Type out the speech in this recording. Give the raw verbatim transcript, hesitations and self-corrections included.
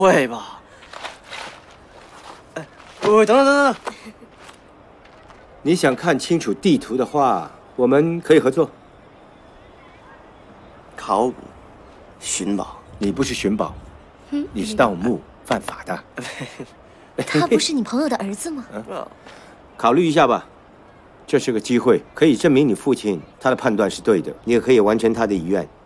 会吧？哎，喂，等等等等！ 你想看清楚地图的话，我们可以合作。 考古、寻宝， 你不是寻宝， 嗯， 你是盗墓，犯法的。 他不是你朋友的儿子吗？ 考虑一下吧，这是个机会，可以证明你父亲他的判断是对的，你也可以完成他的遗愿。